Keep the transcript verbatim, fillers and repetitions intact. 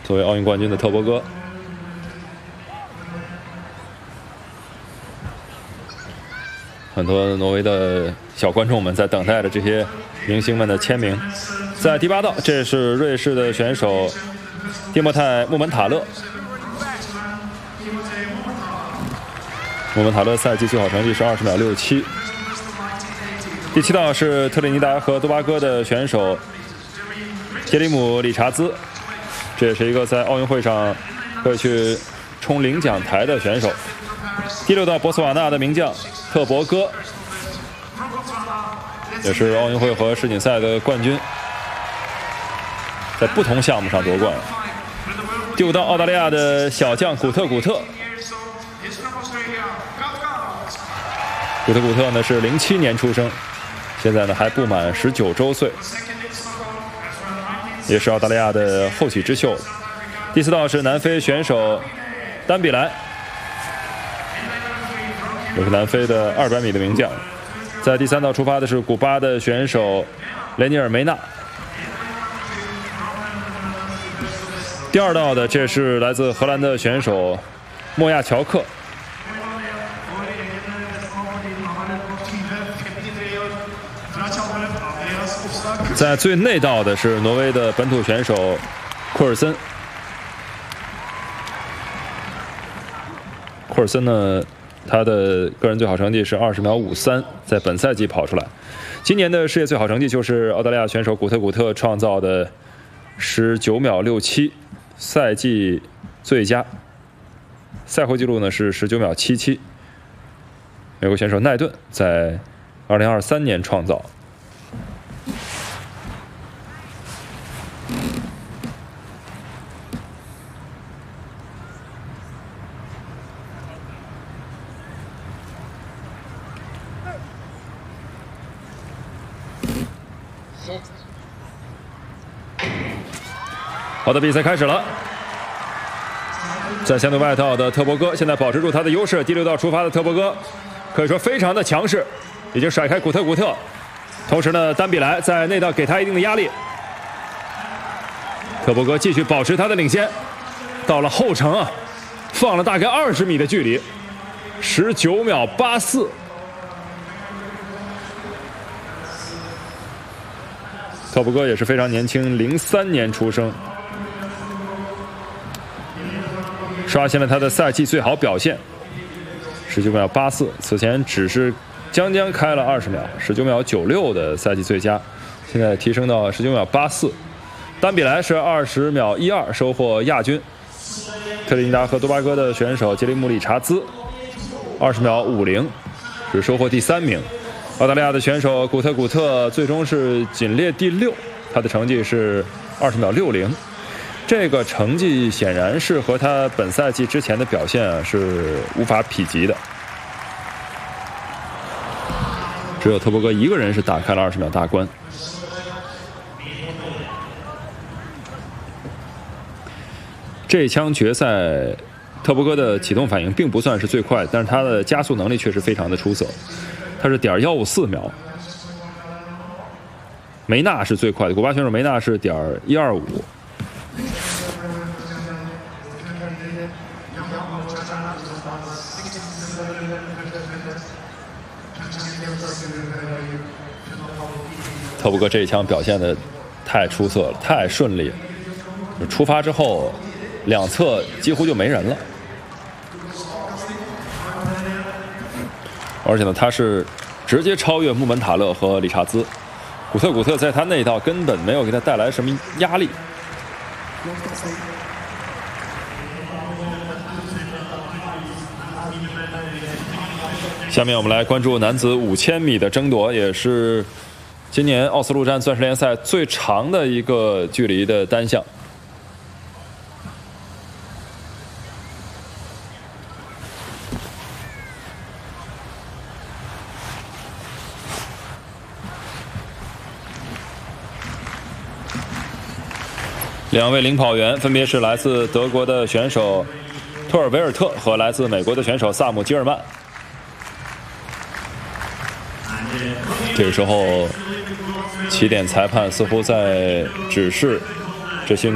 作为奥运冠军的特伯戈。很多挪威的小观众们在等待着这些明星们的签名。在第八道，这是瑞士的选手蒂莫泰·穆门塔勒。穆门塔勒赛季最好成绩是二十秒六七。第七道是特立尼达和多巴哥的选手杰里姆·理查兹，这也是一个在奥运会上会去冲领奖台的选手。第六道，博茨瓦纳的名将特伯戈，也是奥运会和世锦赛的冠军，在不同项目上夺冠。第五道，澳大利亚的小将古特古特。古特古特呢是零七年出生，现在呢还不满十九周岁，也是澳大利亚的后起之秀。第四道是南非选手丹比莱，也是南非的二百米的名将。在第三道出发的是古巴的选手雷尼尔梅纳。第二道的这是来自荷兰的选手莫亚乔克。在最内道的是挪威的本土选手库尔森。库尔森呢，他的个人最好成绩是二十秒五三，在本赛季跑出来。今年的世界最好成绩就是澳大利亚选手古特古特创造的十九秒六七，赛季最佳。赛后纪录呢是十九秒七七。美国选手奈顿在二零二三年创造。好的，比赛开始了。在相对外道的特伯戈现在保持住他的优势，第六道出发的特伯戈可以说非常的强势，已经甩开古特古特。同时呢，丹比莱在内道给他一定的压力。特伯戈继续保持他的领先，到了后程啊，放了大概二十米的距离，十九秒八四。特伯戈也是非常年轻，零三年出生。刷新了他的赛季最好表现，十九秒八四，此前只是将将开了二十秒，十九秒九六的赛季最佳，现在提升到十九秒八四。丹比莱是二十秒一二收获亚军，特立尼达和多巴哥的选手杰里姆·理查兹二十秒五零是收获第三名。澳大利亚的选手古特古特最终是仅列第六，他的成绩是二十秒六零。这个成绩显然是和他本赛季之前的表现啊是无法匹及的。只有特伯戈一个人是打开了二十秒大关。这一枪决赛，特伯戈的启动反应并不算是最快，但是他的加速能力确实非常的出色。他是点幺五四秒，梅纳是最快的，古巴选手梅纳是点一二五。特伯戈这一枪表现的太出色了，太顺利了。出发之后，两侧几乎就没人了。而且呢，他是直接超越穆门塔勒和理查兹。古特古特在他那一道根本没有给他带来什么压力。下面我们来关注男子五千米的争夺，也是今年奥斯陆站钻石联赛最长的一个距离的单项。两位领跑员分别是来自德国的选手托尔维尔特和来自美国的选手萨姆基尔曼。这个时候，起点裁判似乎在指示这些